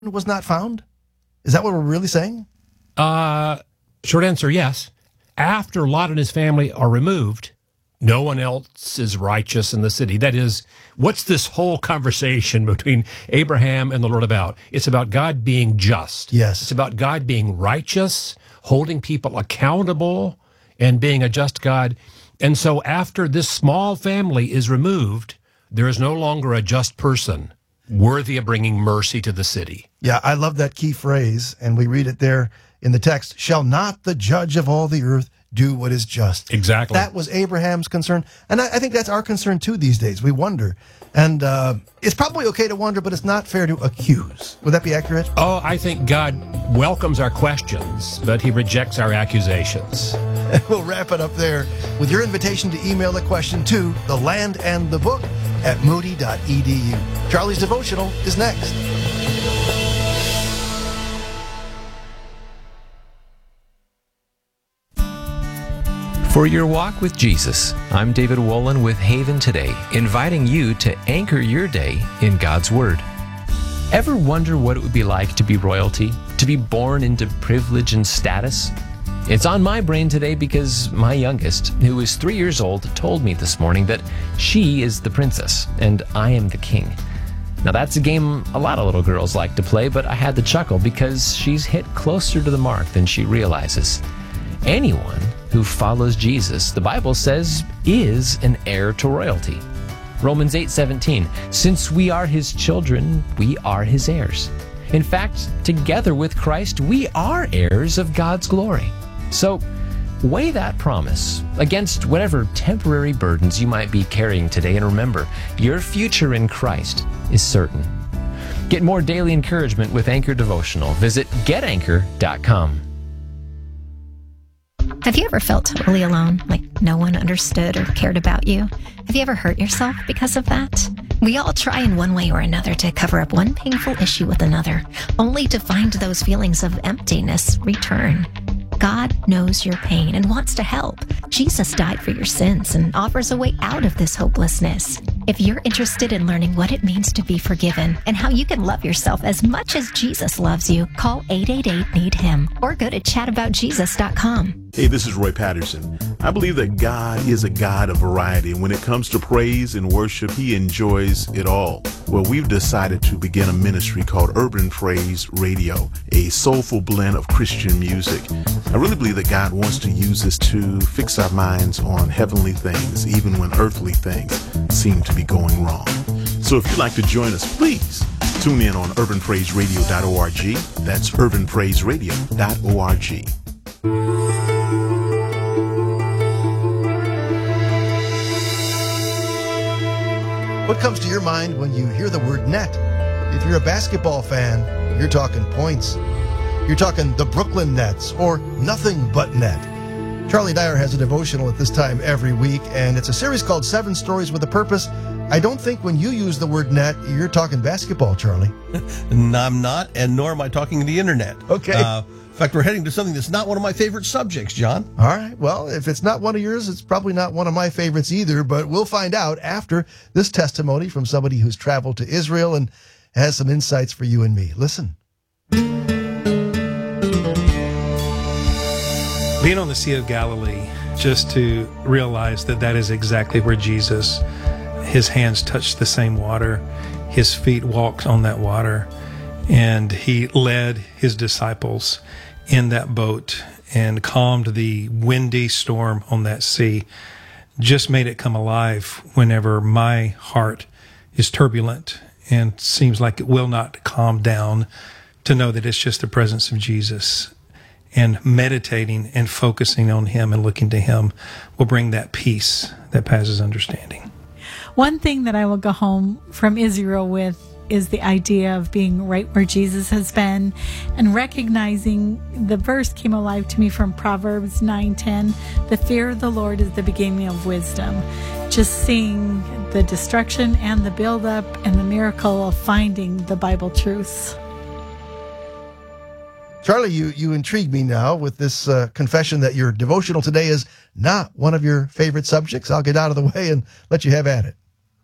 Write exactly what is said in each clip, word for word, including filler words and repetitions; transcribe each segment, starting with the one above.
was not found? Is that what we're really saying? Uh, short answer, yes. After Lot and his family are removed, no one else is righteous in the city. That is, what's this whole conversation between Abraham and the Lord about? It's about God being just. Yes. It's about God being righteous, holding people accountable, and being a just God. And so after this small family is removed, there is no longer a just person worthy of bringing mercy to the city. Yeah, I love that key phrase, and we read it there in the text. Shall not the judge of all the earth do what is just? Exactly. That was Abraham's concern, and I, I think that's our concern too these days. We wonder, and uh, it's probably okay to wonder, but it's not fair to accuse. Would that be accurate? Oh, I think God welcomes our questions, but he rejects our accusations. We'll wrap it up there with your invitation to email a question to The Land and the Book at moody dot e d u. Charlie's Devotional is next. For your walk with Jesus, I'm David Wolin with Haven Today, inviting you to anchor your day in God's Word. Ever wonder what it would be like to be royalty, to be born into privilege and status? It's on my brain today because my youngest, who is three years old, told me this morning that she is the princess and I am the king. Now that's a game a lot of little girls like to play, but I had to chuckle because she's hit closer to the mark than she realizes. Anyone who follows Jesus, the Bible says, is an heir to royalty. Romans eight seventeen, since we are his children, we are his heirs. In fact, together with Christ, we are heirs of God's glory. So, weigh that promise against whatever temporary burdens you might be carrying today, and remember, your future in Christ is certain. Get more daily encouragement with Anchor Devotional. Visit get anchor dot com. Have you ever felt totally alone, like no one understood or cared about you? Have you ever hurt yourself because of that? We all try in one way or another to cover up one painful issue with another, only to find those feelings of emptiness return. God knows your pain and wants to help. Jesus died for your sins and offers a way out of this hopelessness. If you're interested in learning what it means to be forgiven and how you can love yourself as much as Jesus loves you, call eight eight eight, need him or go to chat about jesus dot com. Hey, this is Roy Patterson. I believe that God is a God of variety, and when it comes to praise and worship, he enjoys it all. Well, we've decided to begin a ministry called Urban Praise Radio, a soulful blend of Christian music. I really believe that God wants to use this to fix our minds on heavenly things, even when earthly things seem to be going wrong. So if you'd like to join us, please tune in on urban praise radio dot org. That's urban praise radio dot org. What comes to your mind when you hear the word net? If you're a basketball fan, you're talking points. You're talking the Brooklyn Nets or nothing but net. Charlie Dyer has a devotional at this time every week, and it's a series called Seven Stories with a Purpose. I don't think when you use the word net, you're talking basketball, Charlie. No, I'm not, and nor am I talking the internet. Okay. Uh, in fact, we're heading to something that's not one of my favorite subjects, John. All right. Well, if it's not one of yours, it's probably not one of my favorites either, but we'll find out after this testimony from somebody who's traveled to Israel and has some insights for you and me. Listen. Being on the Sea of Galilee, just to realize that that is exactly where Jesus, his hands touched the same water, his feet walked on that water, and he led his disciples in that boat and calmed the windy storm on that sea, just made it come alive whenever my heart is turbulent and seems like it will not calm down, to know that it's just the presence of Jesus. And meditating and focusing on him and looking to him will bring that peace that passes understanding. One thing that I will go home from Israel with is the idea of being right where Jesus has been, and recognizing the verse came alive to me from Proverbs nine ten. The fear of the Lord is the beginning of wisdom. Just seeing the destruction and the buildup and the miracle of finding the Bible truths. Charlie, you, you intrigue me now with this uh, confession that your devotional today is not one of your favorite subjects. I'll get out of the way and let you have at it.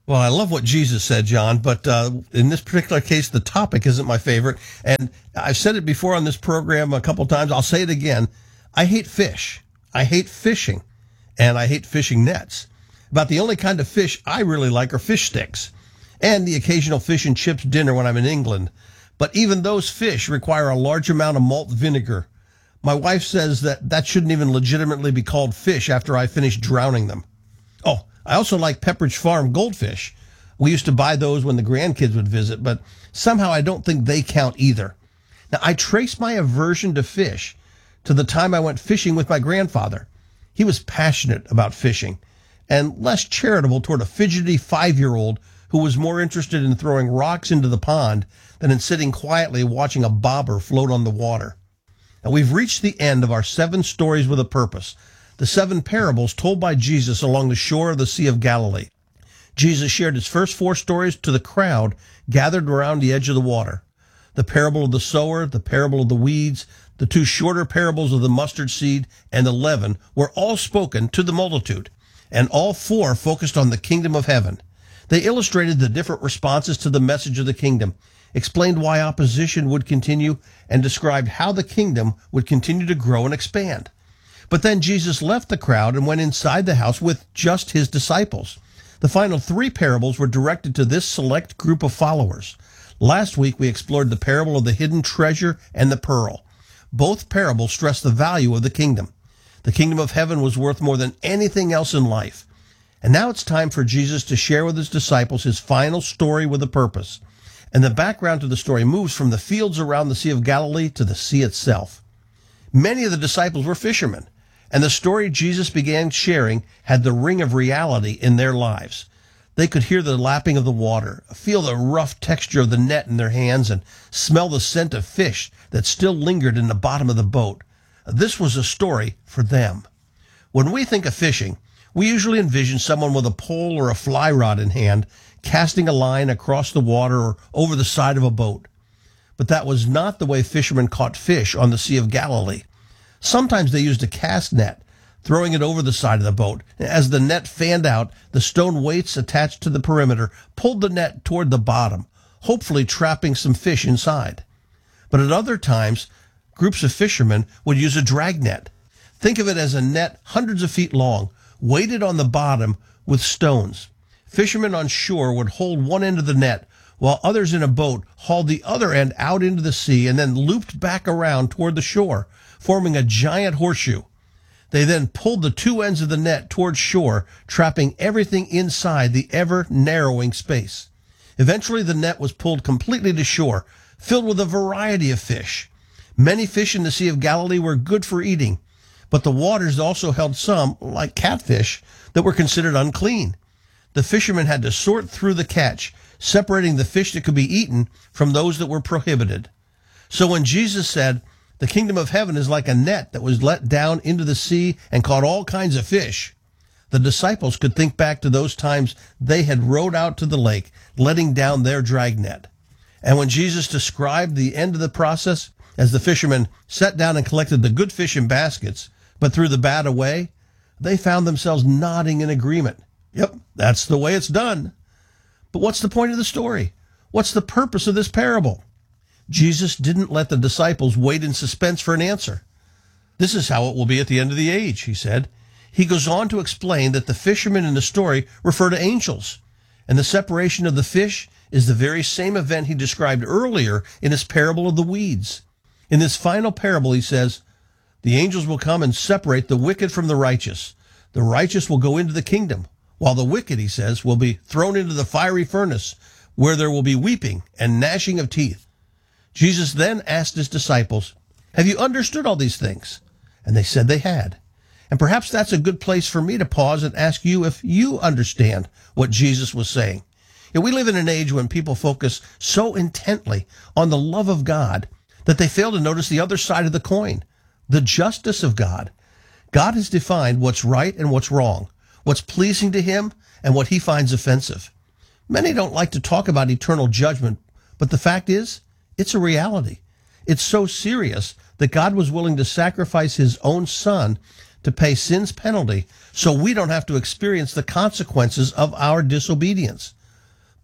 Well, I love what Jesus said, John, but uh, in this particular case, the topic isn't my favorite. And I've said it before on this program a couple times. I'll say it again. I hate fish. I hate fishing, and I hate fishing nets. About the only kind of fish I really like are fish sticks, and the occasional fish and chips dinner when I'm in England. But even those fish require a large amount of malt vinegar. My wife says that that shouldn't even legitimately be called fish after I finish drowning them. Oh, I also like Pepperidge Farm goldfish. We used to buy those when the grandkids would visit, but somehow I don't think they count either. Now, I trace my aversion to fish to the time I went fishing with my grandfather. He was passionate about fishing and less charitable toward a fidgety five-year-old who was more interested in throwing rocks into the pond than in sitting quietly watching a bobber float on the water. Now, we've reached the end of our seven stories with a purpose, the seven parables told by Jesus along the shore of the Sea of Galilee. Jesus shared his first four stories to the crowd gathered around the edge of the water. The parable of the sower, the parable of the weeds, the two shorter parables of the mustard seed, and the leaven were all spoken to the multitude, and all four focused on the kingdom of heaven. They illustrated the different responses to the message of the kingdom, explained why opposition would continue, and described how the kingdom would continue to grow and expand. But then Jesus left the crowd and went inside the house with just his disciples. The final three parables were directed to this select group of followers. Last week, we explored the parable of the hidden treasure and the pearl. Both parables stress the value of the kingdom. The kingdom of heaven was worth more than anything else in life. And now it's time for Jesus to share with his disciples his final story with a purpose. And the background to the story moves from the fields around the Sea of Galilee to the sea itself. Many of the disciples were fishermen, and the story Jesus began sharing had the ring of reality in their lives. They could hear the lapping of the water, feel the rough texture of the net in their hands, and smell the scent of fish that still lingered in the bottom of the boat. This was a story for them. When we think of fishing, we usually envision someone with a pole or a fly rod in hand, casting a line across the water or over the side of a boat. But that was not the way fishermen caught fish on the Sea of Galilee. Sometimes they used a cast net, throwing it over the side of the boat. As the net fanned out, the stone weights attached to the perimeter pulled the net toward the bottom, hopefully trapping some fish inside. But at other times, groups of fishermen would use a drag net. Think of it as a net hundreds of feet long, weighted on the bottom with stones. Fishermen on shore would hold one end of the net, while others in a boat hauled the other end out into the sea and then looped back around toward the shore, forming a giant horseshoe. They then pulled the two ends of the net toward shore, trapping everything inside the ever-narrowing space. Eventually, the net was pulled completely to shore, filled with a variety of fish. Many fish in the Sea of Galilee were good for eating, but the waters also held some, like catfish, that were considered unclean. The fishermen had to sort through the catch, separating the fish that could be eaten from those that were prohibited. So when Jesus said, "The kingdom of heaven is like a net that was let down into the sea and caught all kinds of fish," the disciples could think back to those times they had rowed out to the lake, letting down their dragnet. And when Jesus described the end of the process, as the fishermen sat down and collected the good fish in baskets, but threw the bad away, they found themselves nodding in agreement. Yep, that's the way it's done. But what's the point of the story? What's the purpose of this parable? Jesus didn't let the disciples wait in suspense for an answer. This is how it will be at the end of the age, he said. He goes on to explain that the fishermen in the story refer to angels, and the separation of the fish is the very same event he described earlier in his parable of the weeds. In this final parable, he says, "The angels will come and separate the wicked from the righteous. The righteous will go into the kingdom, while the wicked," he says, "will be thrown into the fiery furnace, where there will be weeping and gnashing of teeth." Jesus then asked his disciples, "Have you understood all these things?" And they said they had. And perhaps that's a good place for me to pause and ask you if you understand what Jesus was saying. You know, we live in an age when people focus so intently on the love of God that they fail to notice the other side of the coin, the justice of God. God has defined what's right and what's wrong, what's pleasing to him and what he finds offensive. Many don't like to talk about eternal judgment, but the fact is, it's a reality. It's so serious that God was willing to sacrifice his own son to pay sin's penalty so we don't have to experience the consequences of our disobedience.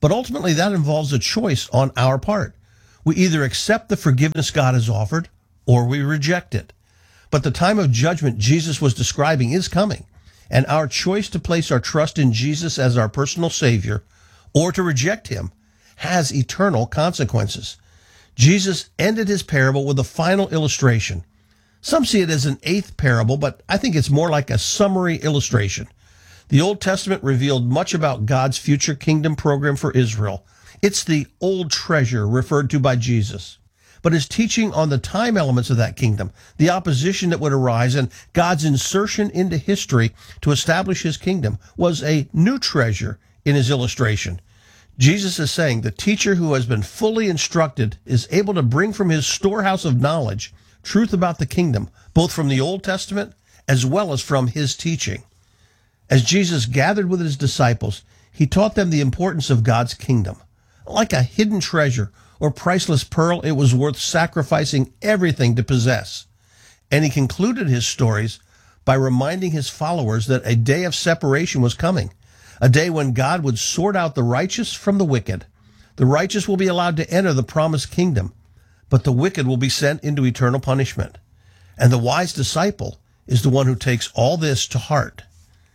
But ultimately, that involves a choice on our part. We either accept the forgiveness God has offered, or we reject it. But the time of judgment Jesus was describing is coming, and our choice to place our trust in Jesus as our personal Savior, or to reject him, has eternal consequences. Jesus ended his parable with a final illustration. Some see it as an eighth parable, but I think it's more like a summary illustration. The Old Testament revealed much about God's future kingdom program for Israel. It's the old treasure referred to by Jesus. But his teaching on the time elements of that kingdom, the opposition that would arise, and God's insertion into history to establish his kingdom was a new treasure in his illustration. Jesus is saying the teacher who has been fully instructed is able to bring from his storehouse of knowledge truth about the kingdom, both from the Old Testament as well as from his teaching. As Jesus gathered with his disciples, he taught them the importance of God's kingdom. Like a hidden treasure or priceless pearl, it was worth sacrificing everything to possess. And he concluded his stories by reminding his followers that a day of separation was coming, a day when God would sort out the righteous from the wicked. The righteous will be allowed to enter the promised kingdom, but the wicked will be sent into eternal punishment. And the wise disciple is the one who takes all this to heart.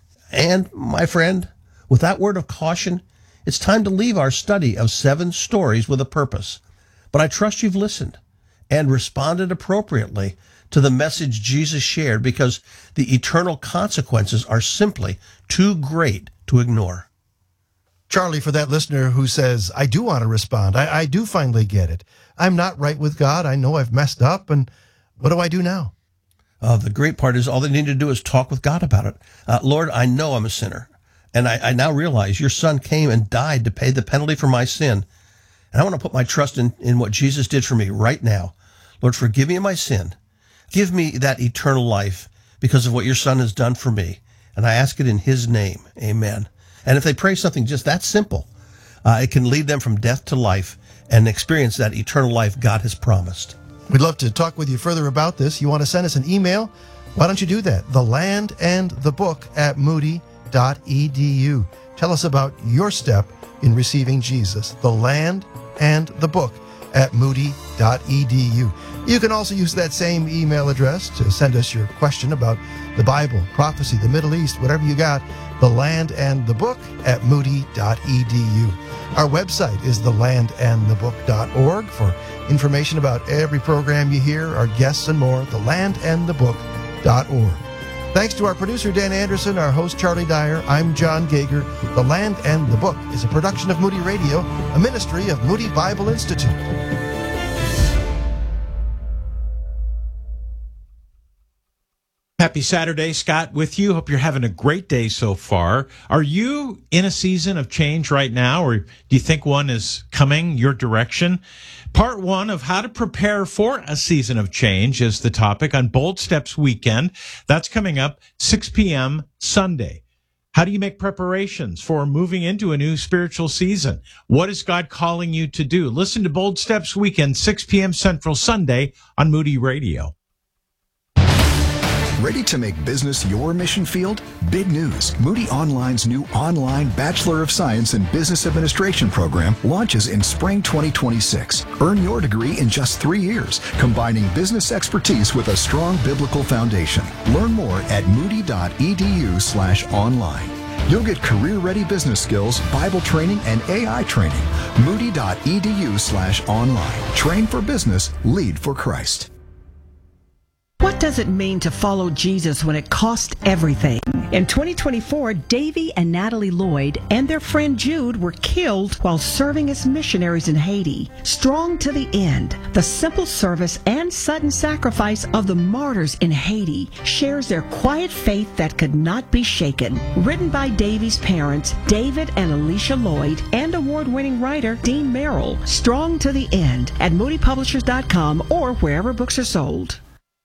And, my friend, with that word of caution, it's time to leave our study of seven stories with a purpose. But I trust you've listened and responded appropriately to the message Jesus shared, because the eternal consequences are simply too great to ignore. Charlie, for that listener who says, I do want to respond, I, I do finally get it. I'm not right with God. I know I've messed up, and what do I do now? Uh, the great part is all they need to do is talk with God about it. Uh, Lord, I know I'm a sinner, and I, I now realize your son came and died to pay the penalty for my sin, and I want to put my trust in, in what Jesus did for me right now. Lord, forgive me of my sin. Give me that eternal life because of what your son has done for me, and I ask it in his name. Amen. And if they pray something just that simple, uh, it can lead them from death to life and experience that eternal life God has promised. We'd love to talk with you further about this. You want to send us an email? Why don't you do that? The Land and the Book at moody dot e d u. Tell us about your step in receiving Jesus. The Land and the Book at moody dot e d u. You can also use that same email address to send us your question about the Bible, prophecy, the Middle East, whatever you got. The Land and the Book at moody dot e d u. Our website is the land and the book dot org for information about every program you hear, our guests, and more. the land and the book dot org. Thanks to our producer, Dan Anderson, our host, Charlie Dyer. I'm John Gager. The Land and the Book is a production of Moody Radio, a ministry of Moody Bible Institute. Happy Saturday, Scott with you. Hope you're having a great day so far. Are you in a season of change right now, or do you think one is coming your direction? Part one of how to prepare for a season of change is the topic on Bold Steps Weekend. That's coming up six p.m. Sunday. How do you make preparations for moving into a new spiritual season? What is God calling you to do? Listen to Bold Steps Weekend, six p.m. Central Sunday on Moody Radio. Ready to make business your mission field? Big news. Moody Online's new online Bachelor of Science in Business Administration program launches in spring twenty twenty-six. Earn your degree in just three years, combining business expertise with a strong biblical foundation. Learn more at moody dot e d u slash online. You'll get career-ready business skills, Bible training, and A I training. moody dot e d u slash online. Train for business, lead for Christ. What does it mean to follow Jesus when it costs everything? In twenty twenty-four, Davy and Natalie Lloyd and their friend Jude were killed while serving as missionaries in Haiti. Strong to the end, the simple service and sudden sacrifice of the martyrs in Haiti shares their quiet faith that could not be shaken. Written by Davy's parents, David and Alicia Lloyd, and award-winning writer Dean Merrill. Strong to the end at moody publishers dot com or wherever books are sold.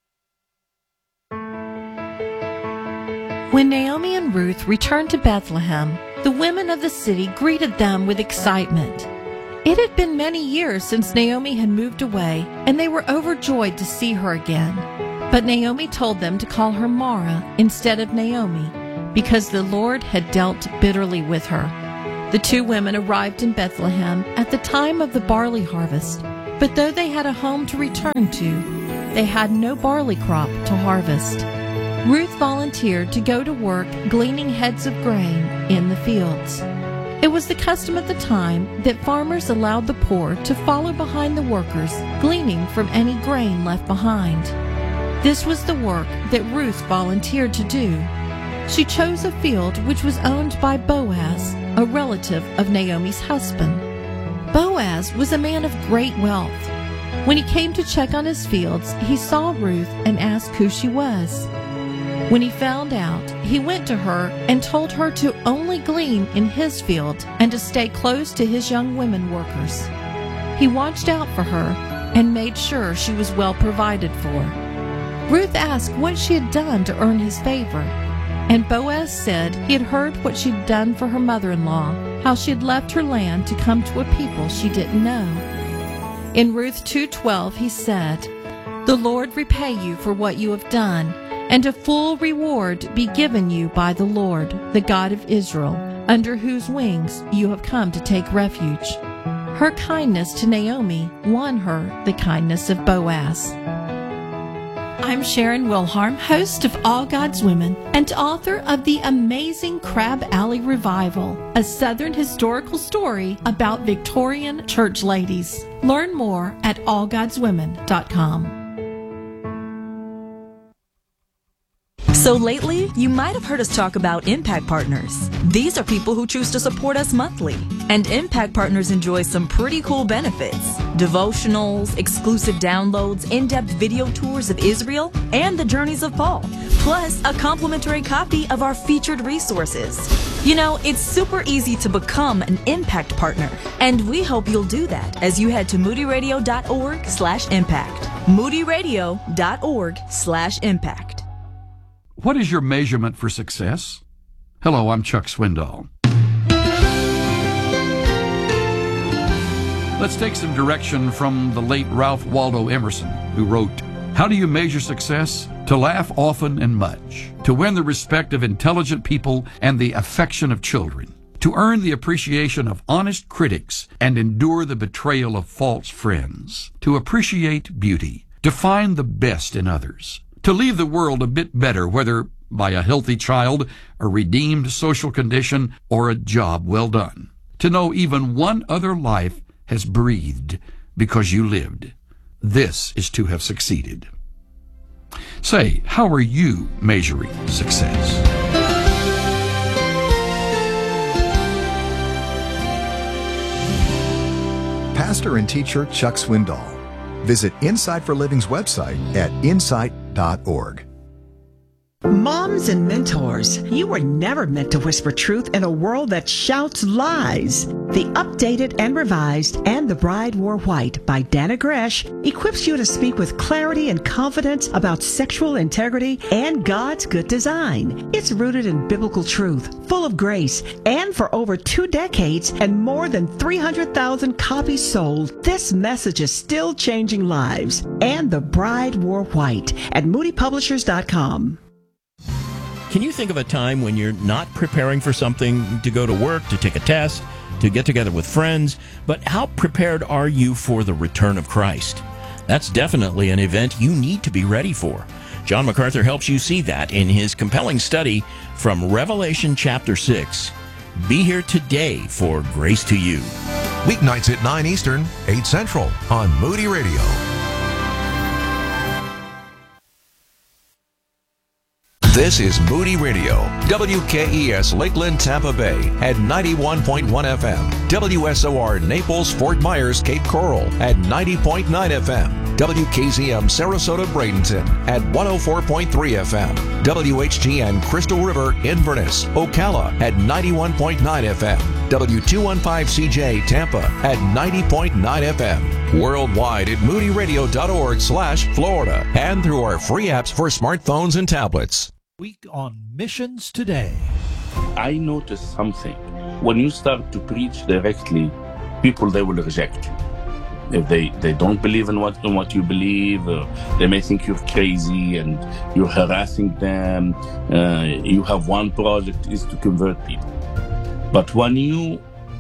When Naomi and Ruth returned to Bethlehem, the women of the city greeted them with excitement. It had been many years since Naomi had moved away, and they were overjoyed to see her again. But Naomi told them to call her Mara instead of Naomi, because the Lord had dealt bitterly with her. The two women arrived in Bethlehem at the time of the barley harvest, but though they had a home to return to, they had no barley crop to harvest. Ruth volunteered to go to work gleaning heads of grain in the fields. It was the custom at the time that farmers allowed the poor to follow behind the workers, gleaning from any grain left behind. This was the work that Ruth volunteered to do. She chose a field which was owned by Boaz, a relative of Naomi's husband. Boaz was a man of great wealth. When he came to check on his fields, he saw Ruth and asked who she was. When he found out, he went to her and told her to only glean in his field and to stay close to his young women workers. He watched out for her and made sure she was well provided for. Ruth asked what she had done to earn his favor, and Boaz said he had heard what she'd done for her mother-in-law, how she had left her land to come to a people she didn't know. In Ruth two twelve he said, "The Lord repay you for what you have done, and a full reward be given you by the Lord, the God of Israel, under whose wings you have come to take refuge." Her kindness to Naomi won her the kindness of Boaz. I'm Sharon Wilharm, host of All God's Women and author of the amazing Crab Alley Revival, a Southern historical story about Victorian church ladies. Learn more at all gods women dot com. So lately, you might have heard us talk about Impact Partners. These are people who choose to support us monthly. And Impact Partners enjoy some pretty cool benefits. Devotionals, exclusive downloads, in-depth video tours of Israel, and the journeys of Paul. Plus, a complimentary copy of our featured resources. You know, it's super easy to become an Impact Partner. And we hope you'll do that as you head to moodyradio.org slash impact. moodyradio.org slash impact. What is your measurement for success? Hello, I'm Chuck Swindoll. Let's take some direction from the late Ralph Waldo Emerson, who wrote, "How do you measure success? To laugh often and much, to win the respect of intelligent people and the affection of children, to earn the appreciation of honest critics and endure the betrayal of false friends, to appreciate beauty, to find the best in others, to leave the world a bit better, whether by a healthy child, a redeemed social condition, or a job well done. To know even one other life has breathed because you lived. This is to have succeeded." Say, how are you measuring success? Pastor and teacher Chuck Swindoll. Visit Insight for Living's website at insight dot org. Moms and mentors, you were never meant to whisper truth in a world that shouts lies. The Updated and Revised and The Bride Wore White by Dana Gresh equips you to speak with clarity and confidence about sexual integrity and God's good design. It's rooted in biblical truth, full of grace, and for over two decades and more than three hundred thousand copies sold, this message is still changing lives. And The Bride Wore White at moody publishers dot com. Can you think of a time when you're not preparing for something, to go to work, to take a test, to get together with friends, but how prepared are you for the return of Christ? That's definitely an event you need to be ready for. John MacArthur helps you see that in his compelling study from Revelation chapter six. Be here today for Grace to You. Weeknights at nine Eastern, eight Central on Moody Radio. This is Moody Radio, W K E S Lakeland, Tampa Bay at ninety-one point one F M, W S O R Naples, Fort Myers, Cape Coral at ninety point nine F M, W K Z M Sarasota, Bradenton at one oh four point three F M, W H G N Crystal River, Inverness, Ocala at ninety-one point nine F M, W two fifteen C J Tampa at ninety point nine F M, worldwide at moody radio dot org slash Florida, and through our free apps for smartphones and tablets. Week on Missions Today. I noticed something. When you start to preach directly, people, they will reject you. If they, they don't believe in what in what you believe, uh, they may think you're crazy and you're harassing them. Uh, you have one project is to convert people. But when you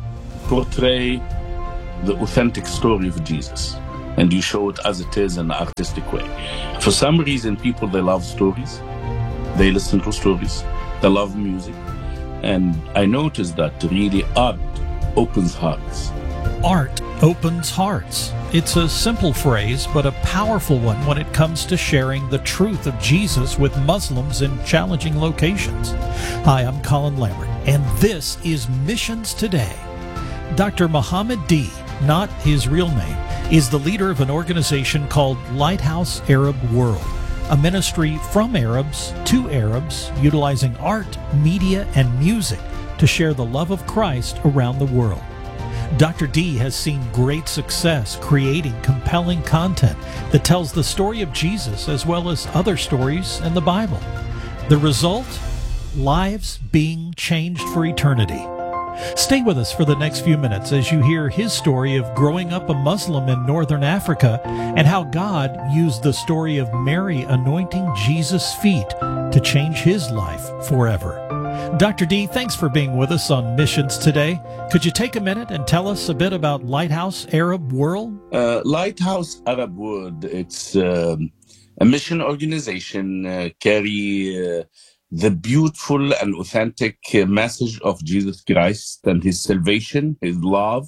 portray the authentic story of Jesus, and you show it as it is in an artistic way. For some reason, people, they love stories. They listen to stories. They love music. And I noticed that really art opens hearts. Art opens hearts. It's a simple phrase, but a powerful one when it comes to sharing the truth of Jesus with Muslims in challenging locations. Hi, I'm Colin Lambert, and this is Missions Today. Doctor Mohammed D., not his real name, is the leader of an organization called Lighthouse Arab World, a ministry from Arabs to Arabs, utilizing art, media, and music to share the love of Christ around the world. Doctor D has seen great success creating compelling content that tells the story of Jesus as well as other stories in the Bible. The result? Lives being changed for eternity. Stay with us for the next few minutes as you hear his story of growing up a Muslim in northern Africa and how God used the story of Mary anointing Jesus' feet to change his life forever. Doctor D, thanks for being with us on Missions Today. Could you take a minute and tell us a bit about Lighthouse Arab World? Uh, Lighthouse Arab World, it's um, a mission organization uh, carry uh, the beautiful and authentic uh, message of Jesus Christ and his salvation, his love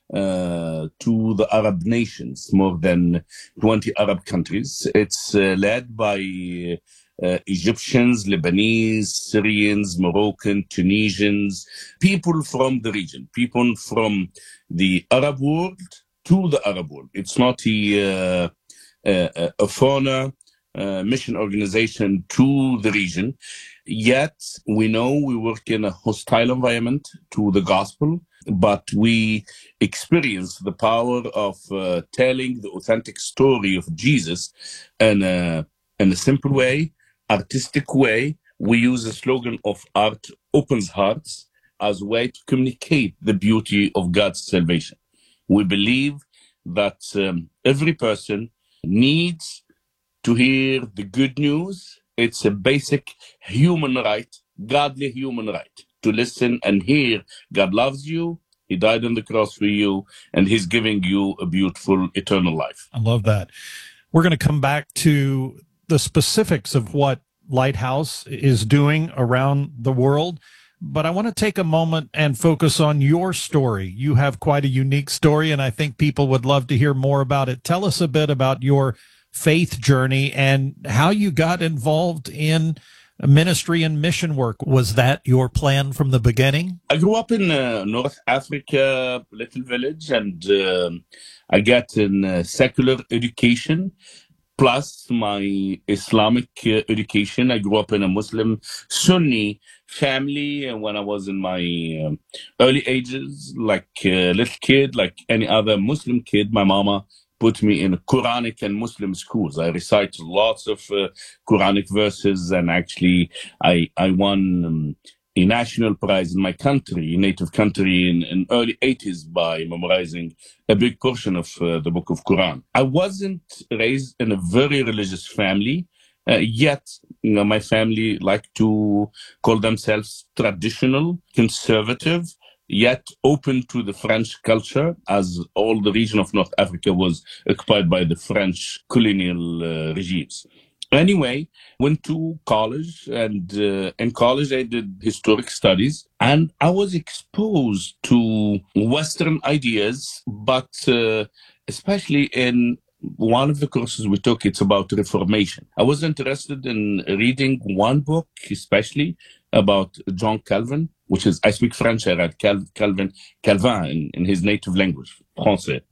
uh, to the Arab nations, more than twenty Arab countries. It's uh, led by uh, Egyptians, Lebanese, Syrians, Moroccan, Tunisians, people from the region, people from the Arab world to the Arab world. It's not a, uh, a, a foreigner uh, mission organization to the region. Yet we know we work in a hostile environment to the gospel, but we experience the power of uh, telling the authentic story of Jesus in a, in a simple way, artistic way. We use the slogan of art opens hearts as a way to communicate the beauty of God's salvation. We believe that um, every person needs to hear the good news. It's a basic human right, godly human right, to listen and hear God loves you, he died on the cross for you, and he's giving you a beautiful eternal life. I love that. We're going to come back to the specifics of what Lighthouse is doing around the world, but I want to take a moment and focus on your story. You have quite a unique story, and I think people would love to hear more about it. Tell us a bit about your faith journey and how you got involved in ministry and mission work. Was that your plan from the beginning? I grew up in uh, North Africa, little village, and uh, I got in uh, secular education plus my Islamic uh, education. I grew up in a Muslim Sunni family, and when I was in my uh, early ages, like a little kid, like any other Muslim kid, my mama put me in Quranic and Muslim schools. I recited lots of uh, Quranic verses, and actually I I won um, a national prize in my country, native country, in, in early eighties by memorizing a big portion of uh, the book of Quran. I wasn't raised in a very religious family, uh, yet you know, my family liked to call themselves traditional, conservative, yet open to the French culture, as all the region of North Africa was occupied by the French colonial uh, regimes. Anyway, went to college, and uh, in college I did historic studies, and I was exposed to Western ideas, but uh, especially in one of the courses we took, it's about Reformation. I was interested in reading one book, especially about John Calvin, which is, I speak French, I read Cal- Calvin, Calvin in, in his native language, Français.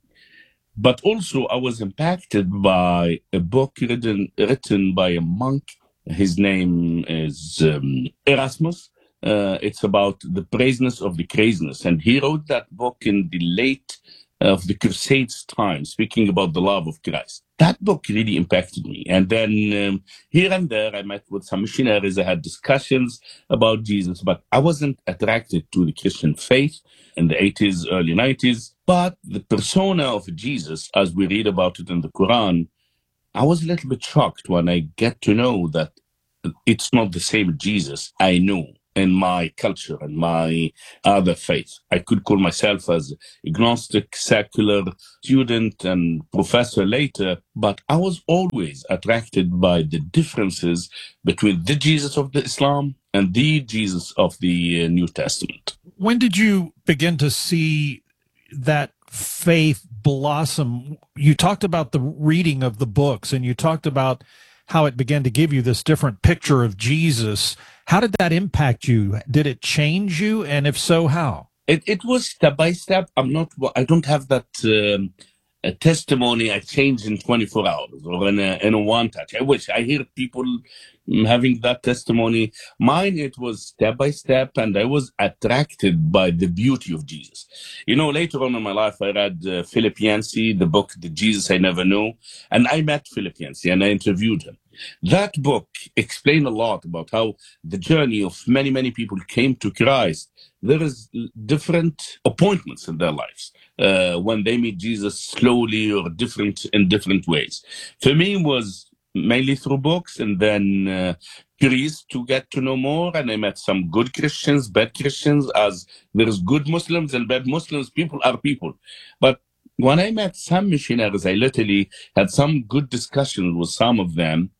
But also I was impacted by a book written, written by a monk. His name is um, Erasmus. Uh, it's about the praiseness of the craziness. And he wrote that book in the late of the Crusades time, speaking about the love of Christ. That book really impacted me. And then um, here and there, I met with some missionaries. I had discussions about Jesus, but I wasn't attracted to the Christian faith in the eighties, early nineties. But the persona of Jesus, as we read about it in the Quran, I was a little bit shocked when I get to know that it's not the same Jesus I know. in my culture and my other faith. I could call myself as agnostic, secular student and professor later, but I was always attracted by the differences between the Jesus of the Islam and the Jesus of the uh, New Testament. When did you begin to see that faith blossom? You talked about the reading of the books, and you talked about how it began to give you this different picture of Jesus. How did that impact you? Did it change you? And if so, how? It, it was step by step. I'm not, I don't have that um, a testimony I changed in twenty-four hours or in a, in a one touch. I wish I hear people having that testimony. Mine, it was step by step, and I was attracted by the beauty of Jesus. You know, later on in my life, I read uh, Philip Yancey, the book, The Jesus I Never Knew, and I met Philip Yancey and I interviewed him. That book explained a lot about how the journey of many, many people came to Christ. There is different appointments in their lives uh, when they meet Jesus slowly or different in different ways. For me, it was mainly through books, and then uh, curious to get to know more. And I met some good Christians, bad Christians, as there's good Muslims and bad Muslims. People are people. But when I met some missionaries, I literally had some good discussions with some of them.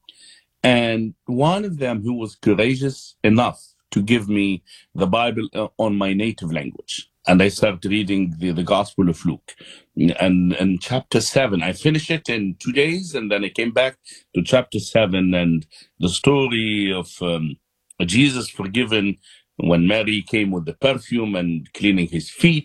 And one of them who was courageous enough to give me the Bible uh, on my native language. And I started reading the, the Gospel of Luke. And in chapter seven, I finished it in two days, and then I came back to chapter seven, and the story of um, Jesus forgiven when Mary came with the perfume and cleaning his feet.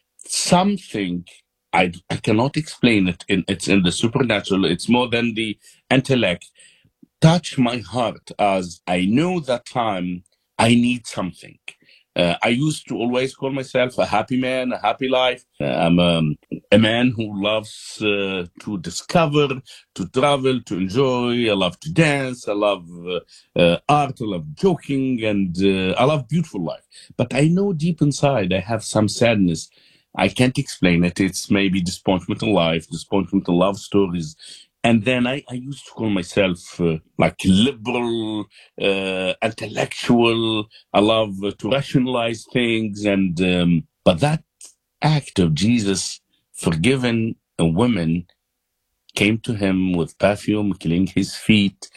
Something, I, I cannot explain it. In, it's in the supernatural. It's more than the intellect. Touch my heart, as I knew that time I need something. Uh, I used to always call myself a happy man, a happy life. Uh, I'm um, a man who loves uh, to discover, to travel, to enjoy. I love to dance. I love uh, uh, art. I love joking, and uh, I love beautiful life. But I know deep inside I have some sadness. I can't explain it. It's maybe disappointment in life, disappointment in love stories. And then I, I used to call myself uh, like liberal, uh, intellectual. I love uh, to rationalize things. And um, but that act of Jesus forgiving a woman came to him with perfume, cleaning his feet.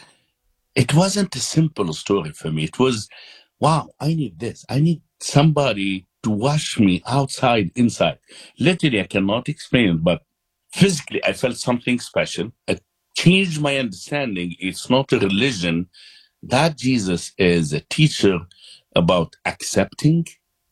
It wasn't a simple story for me. It was, wow, I need this. I need somebody to wash me outside, inside. Literally, I cannot explain it, but physically, I felt something special. It changed my understanding. It's not a religion. That Jesus is a teacher about accepting,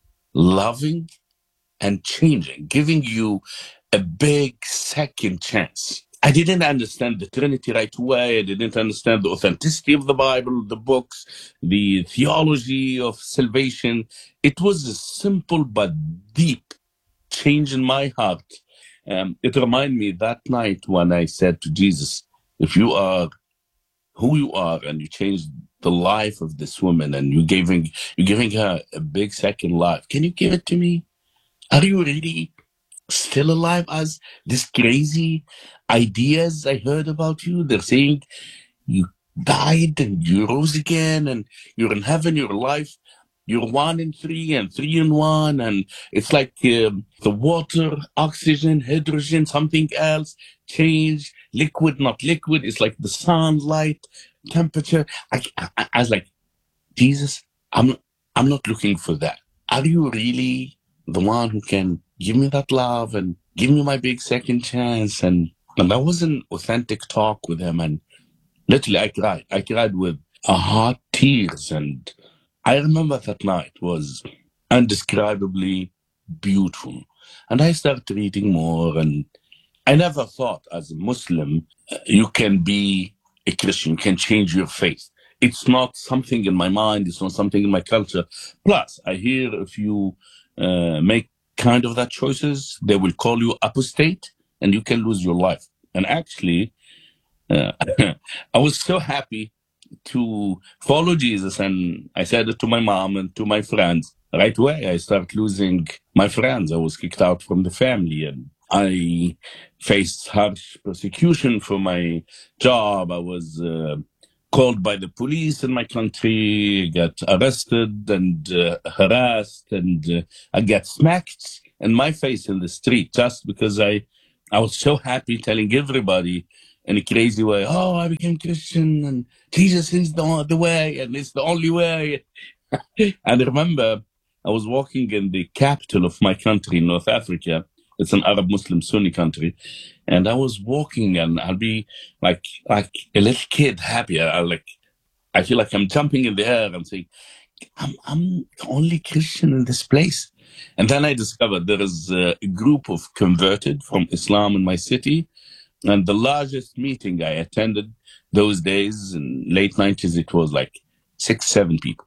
loving, and changing, giving you a big second chance. I didn't understand the Trinity right away. I didn't understand the authenticity of the Bible, the books, the theology of salvation. It was a simple but deep change in my heart. Um, it reminded me that night when I said to Jesus, if you are who you are and you changed the life of this woman and you're giving, you're giving her a big second life, can you give it to me? Are you really still alive? As these crazy ideas I heard about you, they're saying you died and you rose again and you're in heaven, you're alive. You're one in three and three in one. And it's like um, the water, oxygen, hydrogen, something else, change, liquid, not liquid. It's like the sunlight, temperature. I, I, I was like, Jesus, I'm, I'm not looking for that. Are you really the one who can give me that love and give me my big second chance? And, and that was an authentic talk with him. And literally, I cried. I cried with a heart tears. And I remember that night was indescribably beautiful. And I started reading more, and I never thought as a Muslim, uh, you can be a Christian, you can change your faith. It's not something in my mind, it's not something in my culture. Plus, I hear if you uh, make kind of that choices, they will call you apostate, and you can lose your life. And actually, uh, I was so happy to follow Jesus, and I said it to my mom and to my friends. Right away, I started losing my friends. I was kicked out from the family, and I faced harsh persecution for my job. I was uh, called by the police in my country, got arrested and uh, harassed, and uh, I got smacked in my face in the street just because I, I was so happy telling everybody in a crazy way, oh, I became Christian and Jesus is the, the way and it's the only way. And I remember I was walking in the capital of my country, North Africa. It's an Arab Muslim Sunni country. And I was walking and I'll be like like a little kid happy. I like I feel like I'm jumping in the air and saying, I'm, I'm the only Christian in this place. And then I discovered there is a group of converted from Islam in my city. And the largest meeting I attended those days in late nineties, it was like six, seven people.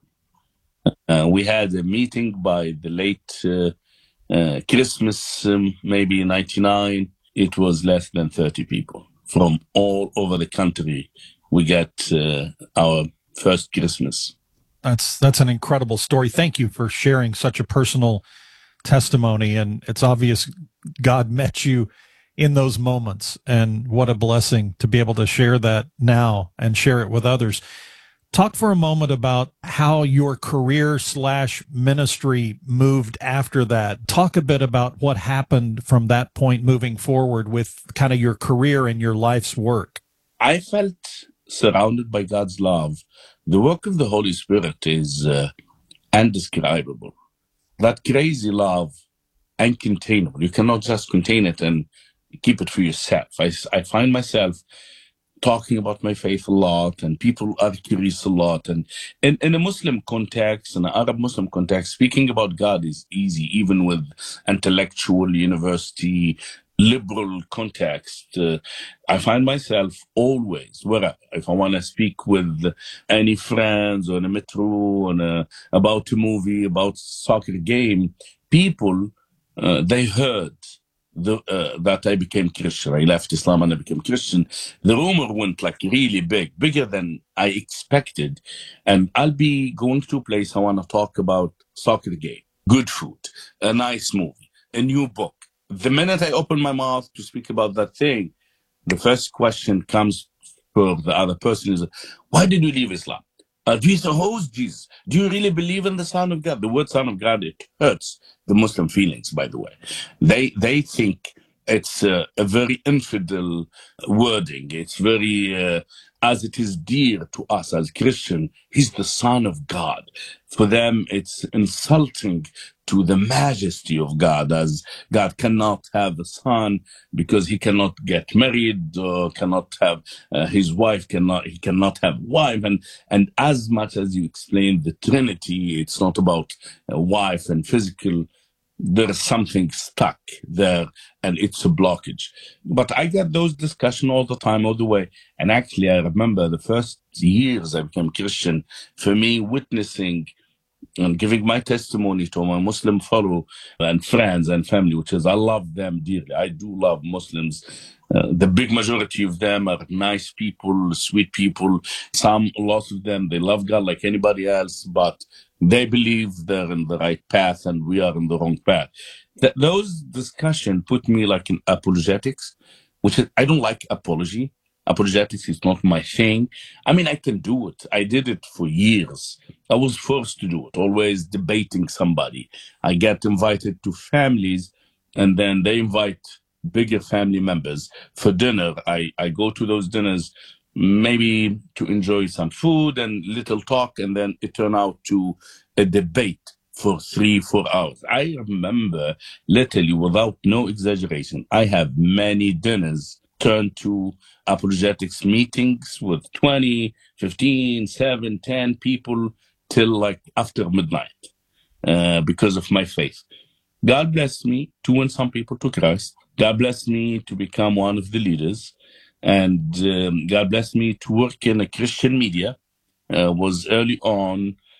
Uh, we had a meeting by the late uh, uh, Christmas, um, maybe ninety-nine. It was less than thirty people from all over the country. We got uh, our first Christmas. That's that's an incredible story. Thank you for sharing such a personal testimony. And it's obvious God met you in those moments. And what a blessing to be able to share that now and share it with others. Talk for a moment about how your career slash ministry moved after that. Talk a bit about what happened from that point moving forward with kind of your career and your life's work. I felt surrounded by God's love. The work of the Holy Spirit is uh, indescribable. That crazy love, uncontainable. You cannot just contain it and keep it for yourself. I, I find myself talking about my faith a lot, and people are curious a lot. And in, in a Muslim context, in an Arab Muslim context, speaking about God is easy, even with intellectual, university, liberal context. Uh, I find myself always, wherever, if I want to speak with any friends or in a metro, on a, about a movie, about soccer game, people, uh, they heard The, uh, that I became Christian. I left Islam and I became Christian. The rumor went like really big, bigger than I expected. And I'll be going to a place I want to talk about soccer game, good food, a nice movie, a new book. The minute I open my mouth to speak about that thing, the first question comes for the other person is, why did you leave Islam? Uh, Jesus, who's Jesus? Do you really believe in the Son of God? The word Son of God, it hurts the Muslim feelings, by the way. They they think it's uh, a very infidel wording. It's very, uh, as it is dear to us as Christian, he's the Son of God. For them, it's insulting to the majesty of God, as God cannot have a son because he cannot get married or cannot have uh, his wife, cannot he cannot have wife. And, and as much as you explain the Trinity, it's not about a wife and physical. There is something stuck there, and it's a blockage. But I get those discussions all the time, all the way. And actually, I remember the first years I became Christian, for me, witnessing and giving my testimony to my Muslim fellow and friends and family, which is I love them dearly. I do love Muslims. Uh, the big majority of them are nice people, sweet people. Some, lots of them, they love God like anybody else, but they believe they're in the right path and we are in the wrong path. Th- those discussions put me like in apologetics, which is, I don't like apology. Apologetics is not my thing. I mean, I can do it. I did it for years. I was forced to do it, always debating somebody. I get invited to families, and then they invite bigger family members for dinner. I, I go to those dinners maybe to enjoy some food and little talk, and then it turned out to a debate for three, four hours. I remember, literally, without no exaggeration, I have many dinners turned to apologetics meetings with twenty, fifteen, seven, ten people till like after midnight uh, because of my faith. God blessed me to win some people to Christ. God blessed me to become one of the leaders. And um, God blessed me to work in a Christian media. Uh, was early on,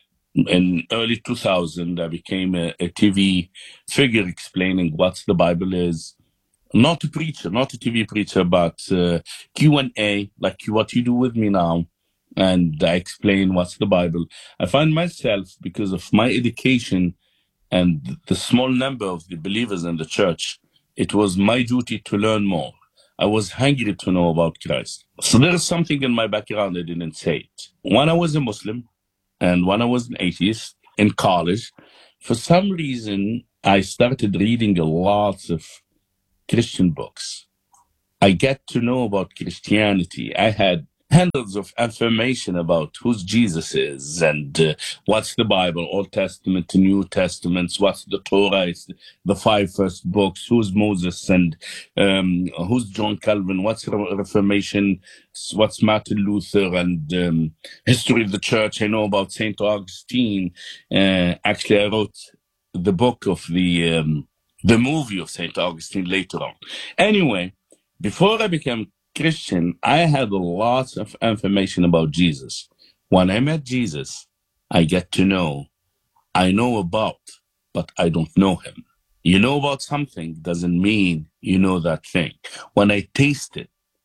in early two thousand, I became a, a T V figure explaining what the Bible is. Not a preacher, not a T V preacher, but uh, Q and A, like what you do with me now. And I explain what's the Bible. I find myself, because of my education and the small number of the believers in the church, it was my duty to learn more. I was hungry to know about Christ. So there is something in my background I didn't say it. When I was a Muslim and when I was an atheist in college, for some reason, I started reading a lot of Christian books. I get to know about Christianity. I had hundreds of information about who Jesus is and uh, what's the Bible, Old Testament to New Testaments, what's the Torah, it's the five first books, who's Moses and um, who's John Calvin, what's Re- Reformation, what's Martin Luther, and um, history of the church. I know about Saint Augustine. Uh, actually, I wrote the book of the um, the movie of Saint Augustine later on. Anyway, before I became Christian, I had lots of information about Jesus. When I met Jesus, I get to know, I know about, but I don't know him. You know about something doesn't mean you know that thing. When I tasted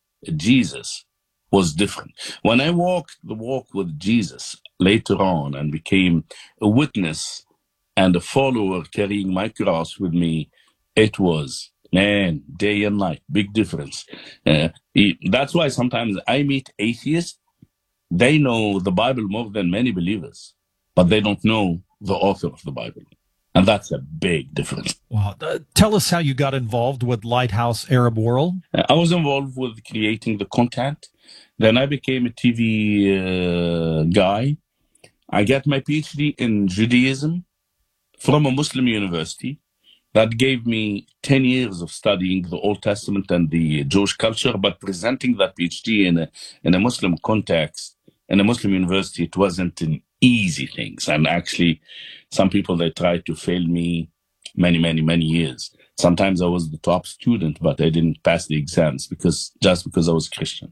Jesus was different. When I walked the walk with Jesus later on and became a witness and a follower carrying my cross with me, it was, man, day and night, big difference. Uh, that's why sometimes I meet atheists. They know the Bible more than many believers, but they don't know the author of the Bible. And that's a big difference. Wow. Uh, tell us how you got involved with Lighthouse Arab World. Uh, I was involved with creating the content. Then I became a T V uh, guy. I got my PhD in Judaism from a Muslim university. That gave me ten years of studying the Old Testament and the Jewish culture, but presenting that PhD in a, in a Muslim context, in a Muslim university, it wasn't an easy thing. And actually, some people, they tried to fail me many, many, many years. Sometimes I was the top student, but I didn't pass the exams because just because I was Christian.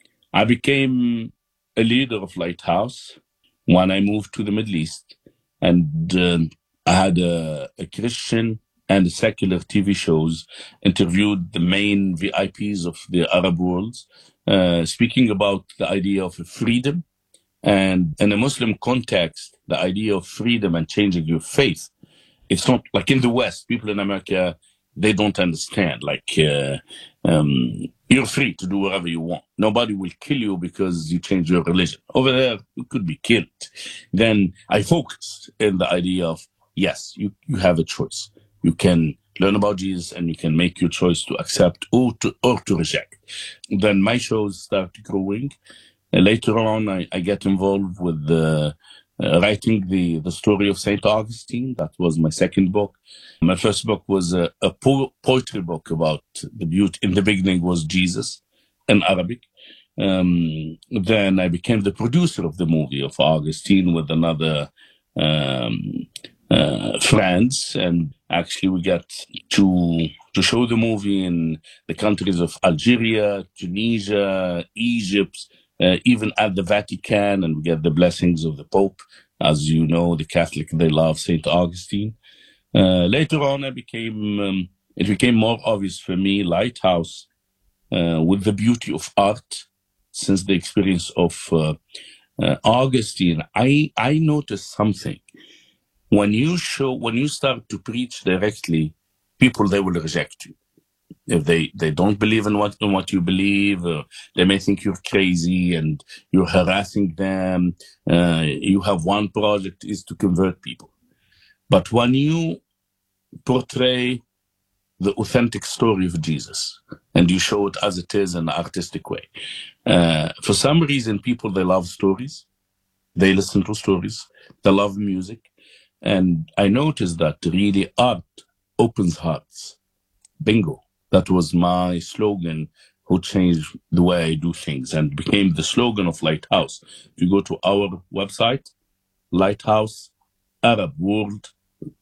I became a leader of Lighthouse when I moved to the Middle East, and uh, I had a, a Christian and secular T V shows, interviewed the main V I Ps of the Arab world, uh, speaking about the idea of freedom. And in a Muslim context, the idea of freedom and changing your faith, it's not like in the West, people in America, they don't understand. Like, uh, um, you're free to do whatever you want. Nobody will kill you because you change your religion. Over there, you could be killed. Then I focused in the idea of, yes, you, you have a choice. You can learn about Jesus and you can make your choice to accept or to, or to reject. Then my shows start growing. Uh, later on, I, I get involved with the, uh, writing the, the story of Saint Augustine. That was my second book. My first book was a, a po- poetry book about the beauty. In the beginning was Jesus in Arabic. Um, then I became the producer of the movie of Augustine with another um, uh, friends, and actually we got to to show the movie in the countries of Algeria, Tunisia, Egypt, uh, even at the Vatican, and we get the blessings of the Pope. As you know, the Catholic, they love Saint Augustine. Uh, later on, I became um, it became more obvious for me, Lighthouse, uh, with the beauty of art, since the experience of uh, uh, Augustine, I I noticed something. When you show, when you start to preach directly, people, they will reject you. If they, they don't believe in what in what you believe, uh, they may think you're crazy and you're harassing them. Uh, you have one project is to convert people. But when you portray the authentic story of Jesus and you show it as it is in an artistic way, uh, for some reason, people, they love stories. They listen to stories. They love music. And I noticed that really art opens hearts. Bingo. That was my slogan, who changed the way I do things and became the slogan of Lighthouse. If you go to our website, lighthouse arab world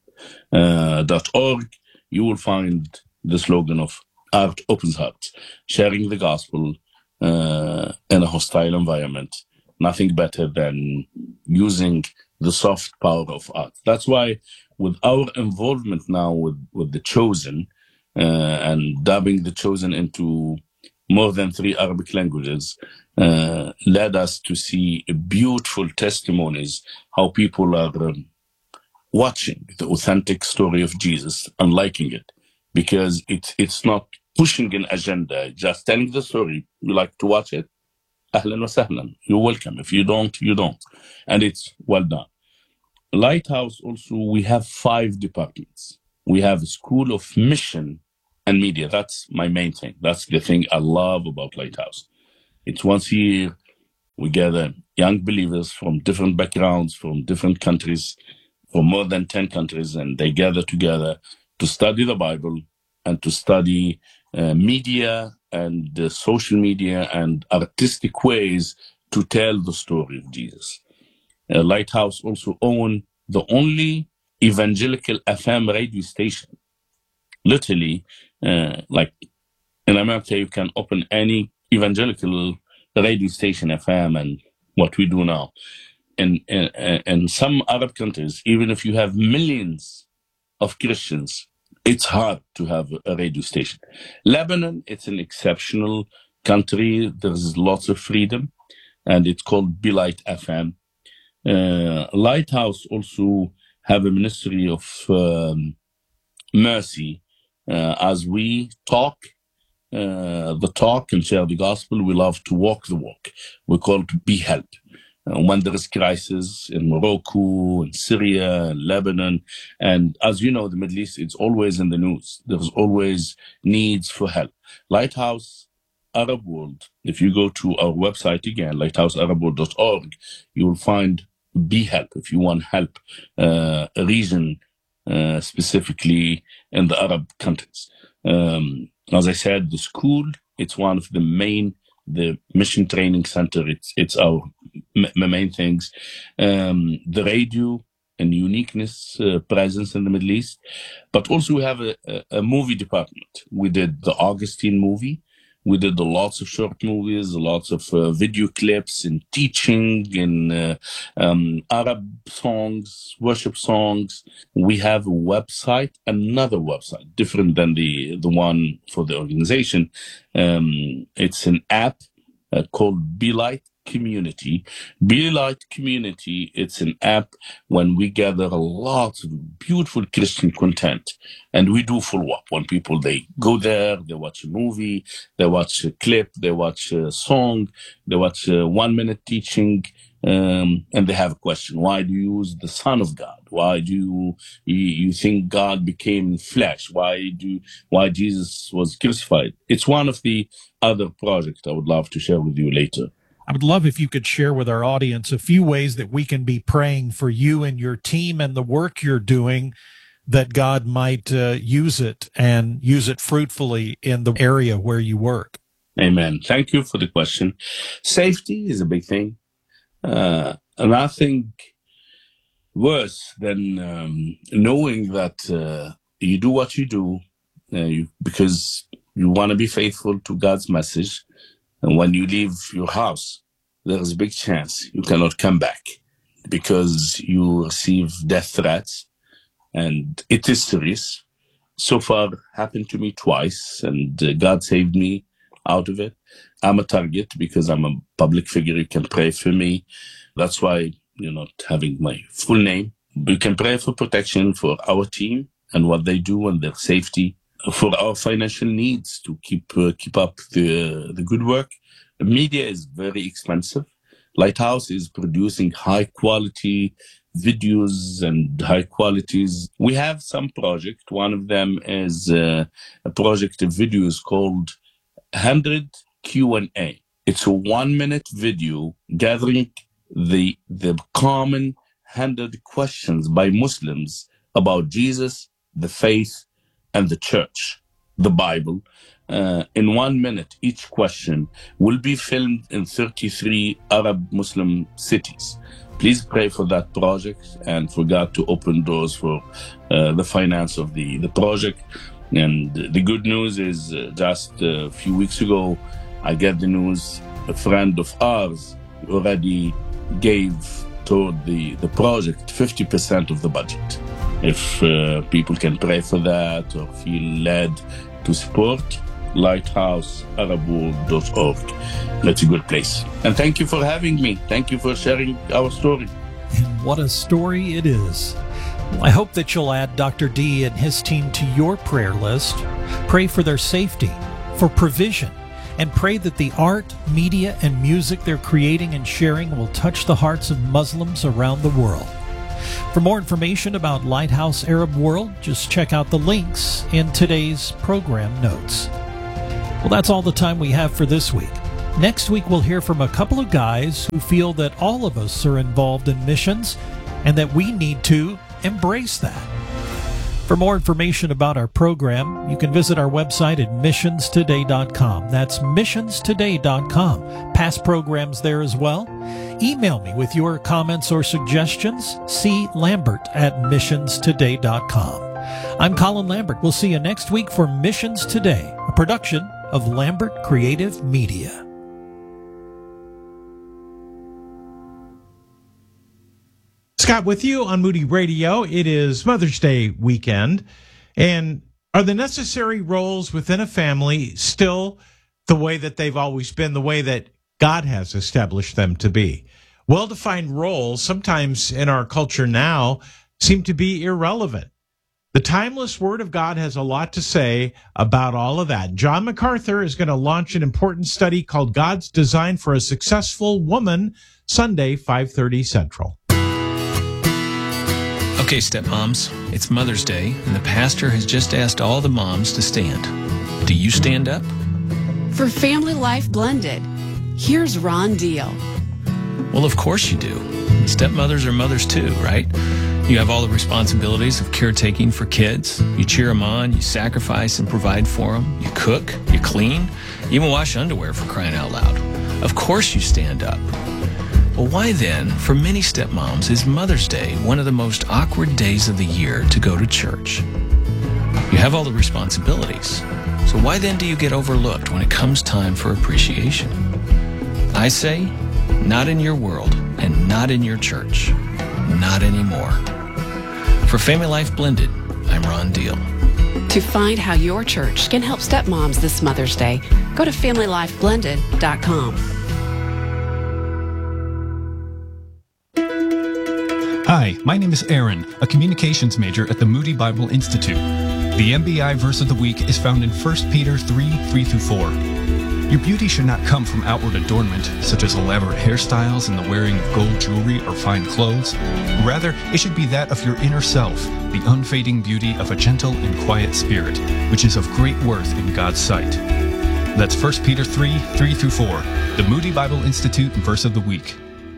dot org, you will find the slogan of Art Opens Hearts, sharing the gospel uh, in a hostile environment. Nothing better than using the soft power of art. That's why with our involvement now with, with The Chosen uh, and dubbing The Chosen into more than three Arabic languages uh, led us to see beautiful testimonies, how people are um, watching the authentic story of Jesus and liking it, because it's it's not pushing an agenda, just telling the story. You like to watch it? Ahlan wa sahlan. You're welcome. If you don't, you don't. And it's well done. Lighthouse also, we have five departments. We have a School of Mission and Media. That's my main thing. That's the thing I love about Lighthouse. It's once a year. We gather young believers from different backgrounds, from different countries, from more than ten countries, and they gather together to study the Bible and to study uh, media and uh, social media and artistic ways to tell the story of Jesus. Uh, Lighthouse also own the only evangelical F M radio station. Literally, uh, like in America, you can open any evangelical radio station F M and what we do now. In, in, in some Arab countries, even if you have millions of Christians, it's hard to have a radio station. Lebanon, it's an exceptional country. There's lots of freedom, and it's called Be Light F M. Uh, Lighthouse also have a ministry of um, mercy. Uh, as we talk uh, the talk and share the gospel, we love to walk the walk. We call it Be Help. Uh, when there is crisis in Morocco, in Syria, in Lebanon, and as you know, the Middle East, it's always in the news. There's always needs for help. Lighthouse Arab World, if you go to our website again, lighthouse arab world dot org, you will find Be Help if you want help, uh, a region uh, specifically in the Arab countries. Um, as I said, the school, it's one of the main, the mission training center, it's it's our m- main things. Um, the radio and uniqueness, uh, presence in the Middle East. But also we have a, a, a movie department. We did the Augustine movie. We did lots of short movies, lots of uh, video clips and teaching and uh, um, Arab songs, worship songs. We have a website, another website, different than the, the one for the organization. Um, it's an app uh, called Be Light Community. Be Light Community, it's an app when we gather a lot of beautiful Christian content, and we do follow up when people, they go there, they watch a movie, they watch a clip, they watch a song, they watch a one minute teaching, um, and they have a question. Why do you use the Son of God? Why do you, you, you think God became flesh? Why do, why Jesus was crucified? It's one of the other projects I would love to share with you later. I would love if you could share with our audience a few ways that we can be praying for you and your team and the work you're doing, that God might uh, use it and use it fruitfully in the area where you work. Amen. Thank you for the question. Safety is a big thing. Uh, and I think worse than um, knowing that uh, you do what you do uh, you, because you want to be faithful to God's message. And when you leave your house, there is a big chance you cannot come back because you receive death threats, and it is serious. So far, happened to me twice, and uh, God saved me out of it. I'm a target because I'm a public figure. You can pray for me. That's why you're not having my full name. You can pray for protection for our team and what they do and their safety, for our financial needs to keep uh, keep up the the good work. The media is very expensive. Lighthouse is producing high quality videos and high qualities. We have some project. One of them is uh, a project of videos called one hundred Q and A. It's a one minute video gathering the the common one hundred questions by Muslims about Jesus, the faith, and the church, the Bible. Uh, in one minute, each question will be filmed in thirty-three Arab Muslim cities. Please pray for that project and for God to open doors for uh, the finance of the, the project. And the good news is uh, just a few weeks ago, I get the news, a friend of ours already gave toward the, the project fifty percent of the budget. If uh, people can pray for that or feel led to support, lighthouse arab world dot org. That's a good place. And thank you for having me. Thank you for sharing our story. What a story it is. Well, I hope that you'll add Doctor D and his team to your prayer list. Pray for their safety for provision, and pray that the art, media, and music they're creating and sharing will touch the hearts of Muslims around the world. For more information about Lighthouse Arab World, just check out the links in today's program notes. Well, that's all the time we have for this week. Next week, we'll hear from a couple of guys who feel that all of us are involved in missions and that we need to embrace that. For more information about our program, you can visit our website at missions today dot com. That's missions today dot com. Past programs there as well. Email me with your comments or suggestions, c lambert at missions today dot com. I'm Colin Lambert. We'll see you next week for Missions Today, a production of Lambert Creative Media. Scott with you on Moody Radio. It is Mother's Day weekend. And are the necessary roles within a family still the way that they've always been, the way that God has established them to be? Well-defined roles, sometimes in our culture now, seem to be irrelevant. The timeless Word of God has a lot to say about all of that. John MacArthur is going to launch an important study called God's Design for a Successful Woman, Sunday, five thirty Central. Okay, stepmoms, it's Mother's Day, and the pastor has just asked all the moms to stand. Do you stand up? For Family Life Blended, here's Ron Deal. Well, of course you do. Stepmothers are mothers too, right? You have all the responsibilities of caretaking for kids. You cheer them on, you sacrifice and provide for them. You cook, you clean, you even wash underwear, for crying out loud. Of course you stand up. Well, why then, for many stepmoms, is Mother's Day one of the most awkward days of the year to go to church? You have all the responsibilities. So why then do you get overlooked when it comes time for appreciation? I say, not in your world and not in your church. Not anymore. For Family Life Blended, I'm Ron Deal. To find how your church can help stepmoms this Mother's Day, go to family life blended dot com. Hi, my name is Aaron, a communications major at the Moody Bible Institute. The M B I verse of the week is found in First Peter three, three through four. Your beauty should not come from outward adornment, such as elaborate hairstyles and the wearing of gold jewelry or fine clothes. Rather, it should be that of your inner self, the unfading beauty of a gentle and quiet spirit, which is of great worth in God's sight. That's First Peter three, three through four, the Moody Bible Institute verse of the week.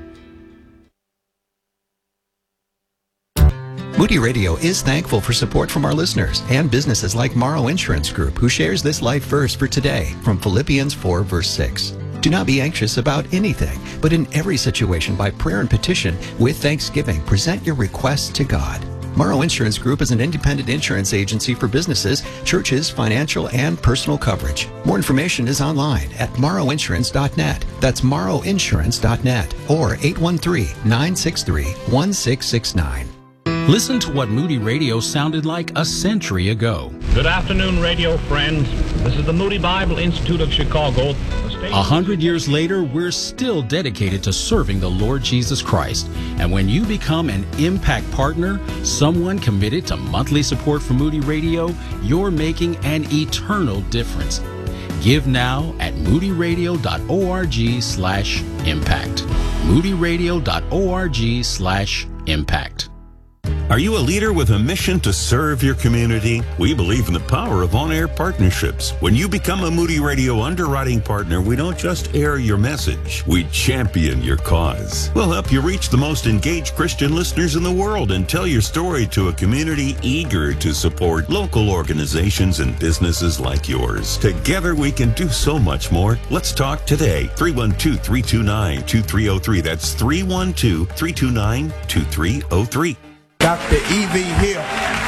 Moody Radio is thankful for support from our listeners and businesses like Morrow Insurance Group, who shares this life verse for today from Philippians four, verse six. Do not be anxious about anything, but in every situation by prayer and petition with thanksgiving, present your requests to God. Morrow Insurance Group is an independent insurance agency for businesses, churches, financial, and personal coverage. More information is online at morrow insurance dot net. That's morrow insurance dot net or eight one three, nine six three, one six six nine. Listen to what Moody Radio sounded like a century ago. Good afternoon, radio friends. This is the Moody Bible Institute of Chicago. A hundred years later, we're still dedicated to serving the Lord Jesus Christ. And when you become an Impact Partner, someone committed to monthly support for Moody Radio, you're making an eternal difference. Give now at moody radio dot org slash impact. moody radio dot org slash impact. Are you a leader with a mission to serve your community? We believe in the power of on-air partnerships. When you become a Moody Radio underwriting partner, we don't just air your message, we champion your cause. We'll help you reach the most engaged Christian listeners in the world and tell your story to a community eager to support local organizations and businesses like yours. Together we can do so much more. Let's talk today. three one two, three two nine, two three zero three. That's three one two, three two nine, two three zero three. Doctor E V Hill.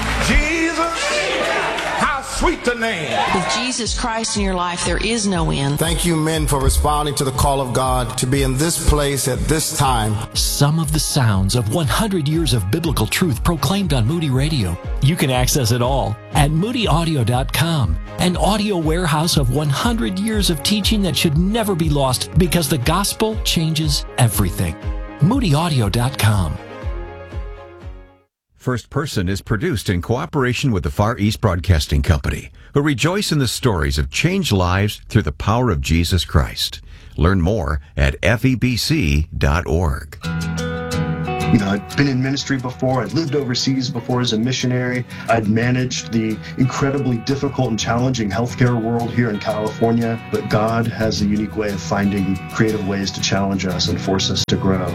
Jesus, how sweet the name. With Jesus Christ in your life, there is no end. Thank you, men, for responding to the call of God to be in this place at this time. Some of the sounds of one hundred years of biblical truth proclaimed on Moody Radio. You can access it all at moody audio dot com, an audio warehouse of one hundred years of teaching that should never be lost because the gospel changes everything. moody audio dot com. First Person is produced in cooperation with the Far East Broadcasting Company, who rejoice in the stories of changed lives through the power of Jesus Christ. Learn more at F E B C dot org. You know, I'd been in ministry before. I'd lived overseas before as a missionary. I'd managed the incredibly difficult and challenging healthcare world here in California. But God has a unique way of finding creative ways to challenge us and force us to grow.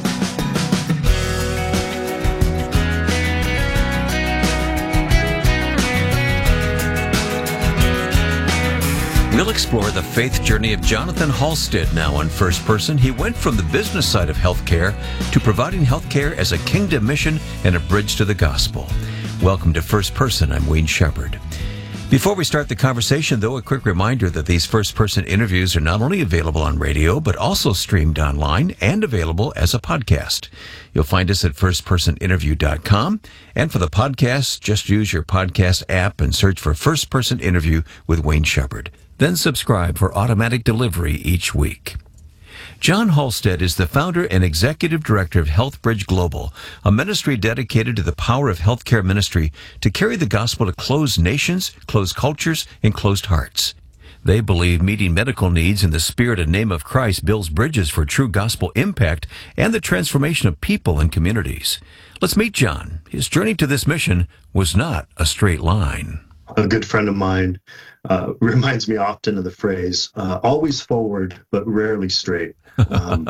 We'll explore the faith journey of Jonathan Halstead now on First Person. He went from the business side of healthcare to providing healthcare as a kingdom mission and a bridge to the gospel. Welcome to First Person. I'm Wayne Shepherd. Before we start the conversation, though, a quick reminder that these First Person interviews are not only available on radio, but also streamed online and available as a podcast. You'll find us at first person interview dot com. And for the podcast, just use your podcast app and search for First Person Interview with Wayne Shepherd. Then subscribe for automatic delivery each week. John Halstead is the founder and executive director of HealthBridge Global, a ministry dedicated to the power of healthcare ministry to carry the gospel to closed nations, closed cultures, and closed hearts. They believe meeting medical needs in the spirit and name of Christ builds bridges for true gospel impact and the transformation of people and communities. Let's meet John. His journey to this mission was not a straight line. A good friend of mine uh, reminds me often of the phrase, uh, always forward, but rarely straight. Um,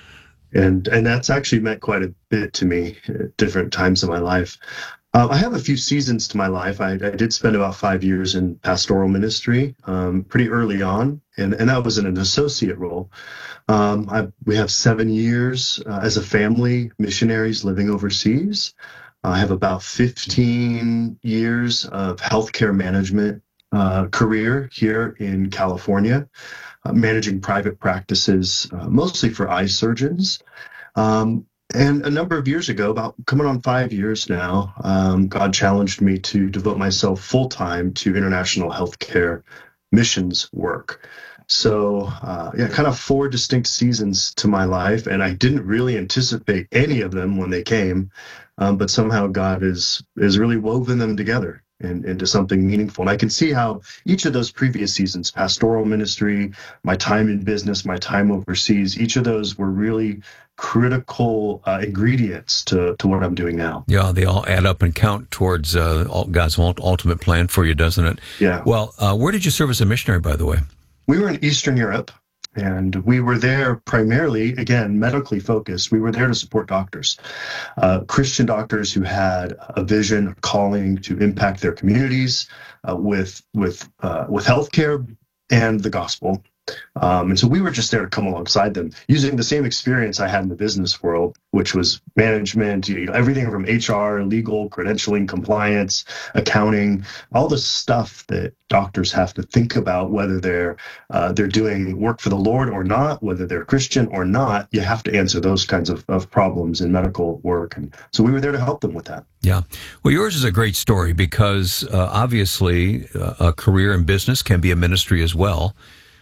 and and that's actually meant quite a bit to me at different times of my life. Uh, I have a few seasons to my life. I, I did spend about five years in pastoral ministry um, pretty early on, and, and that was in an associate role. Um, I, we have seven years uh, as a family, missionaries living overseas. I have about fifteen years of healthcare management uh, career here in California, uh, managing private practices, uh, mostly for eye surgeons. Um, and a number of years ago, about coming on five years now, um, God challenged me to devote myself full-time to international healthcare missions work. So, uh, yeah, kind of four distinct seasons to my life, and I didn't really anticipate any of them when they came. Um, but somehow God is is really woven them together in, into something meaningful. And I can see how each of those previous seasons, pastoral ministry, my time in business, my time overseas, each of those were really critical uh, ingredients to, to what I'm doing now. Yeah, they all add up and count towards uh, God's ultimate plan for you, doesn't it? Yeah. Well, uh, where did you serve as a missionary, by the way? We were in Eastern Europe. And we were there primarily, again, medically focused. We were there to support doctors, uh, Christian doctors who had a vision, a calling to impact their communities uh, with with uh, with healthcare and the gospel. Um, and so we were just there to come alongside them, using the same experience I had in the business world, which was management, you know, everything from H R, legal, credentialing, compliance, accounting, all the stuff that doctors have to think about, whether they're uh, they're doing work for the Lord or not, whether they're Christian or not. You have to answer those kinds of, of problems in medical work. And so we were there to help them with that. Yeah. Well, yours is a great story because uh, obviously uh, a career in business can be a ministry as well.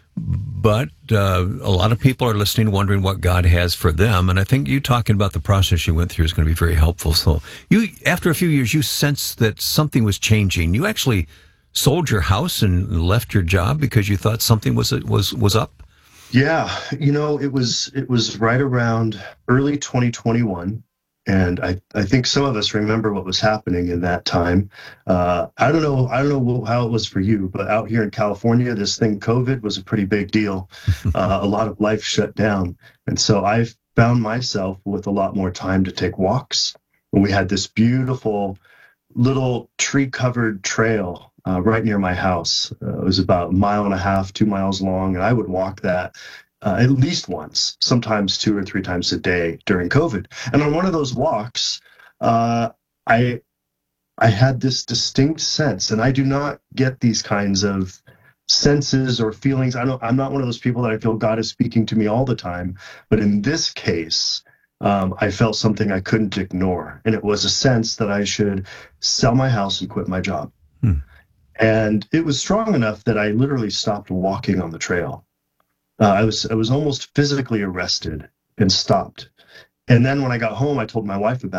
But uh, a lot of people are listening, wondering what God has for them. And I think you talking about the process you went through is going to be very helpful. So you, after a few years, you sensed that something was changing. You actually sold your house and left your job because you thought something was was was up. Yeah, you know, it was it was right around early twenty twenty-one. And I, I think some of us remember what was happening in that time. Uh, I don't know I don't know how it was for you, but out here in California, this thing COVID was a pretty big deal. Uh, a lot of life shut down, and so I found myself with a lot more time to take walks. And we had this beautiful little tree-covered trail uh, right near my house. Uh, it was about a mile and a half, two miles long, and I would walk that Uh, at least once, sometimes two or three times a day during COVID. And on one of those walks, uh, I I had this distinct sense, and I do not get these kinds of senses or feelings. I don't, I'm not one of those people that I feel God is speaking to me all the time. But in this case, um, I felt something I couldn't ignore. And it was a sense that I should sell my house and quit my job. Hmm. And it was strong enough that I literally stopped walking on the trail. Uh, I was I was almost physically arrested and stopped. And then when I got home, I told my wife about it.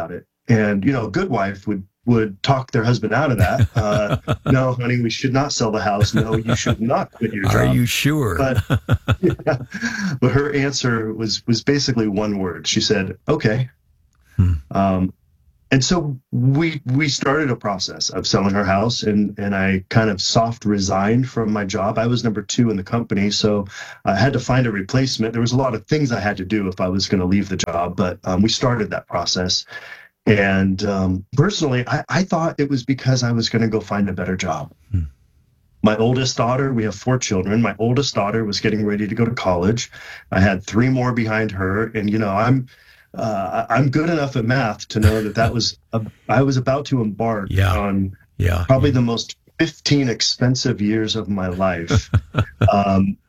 And, you know, a good wife would, would talk their husband out of that. Uh, no, honey, we should not sell the house. No, you should not quit your job. Are you sure? But, yeah, but her answer was, was basically one word. She said, okay. Hmm. Um, and so we, we started a process of selling her house, and, and I kind of soft resigned from my job. I was number two in the company, so I had to find a replacement. There was a lot of things I had to do if I was going to leave the job, but um, we started that process. And um, personally, I, I thought it was because I was going to go find a better job. Hmm. My oldest daughter, we have four children. My oldest daughter was getting ready to go to college. I had three more behind her. And, you know, I'm uh, I'm good enough at math to know that that was, a, I was about to embark yeah. on yeah. probably the most fifteen expensive years of my life. um,